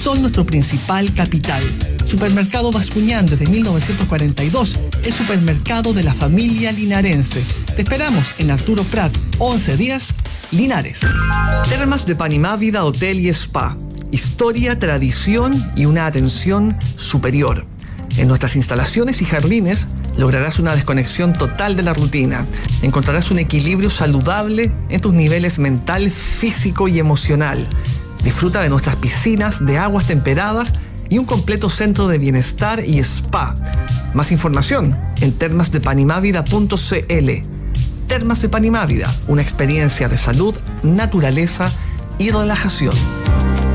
son nuestro principal capital. Supermercado Bascuñán desde 1942, el supermercado de la familia linarense. Te esperamos en Arturo Prat, 1110, Linares. Termas de Panimávida Hotel y Spa. Historia, tradición y una atención superior. En nuestras instalaciones y jardines lograrás una desconexión total de la rutina. Encontrarás un equilibrio saludable en tus niveles mental, físico y emocional. Disfruta de nuestras piscinas de aguas temperadas y un completo centro de bienestar y spa. Más información en termasdepanimávida.cl. Termas de Panimávida, una experiencia de salud, naturaleza y relajación.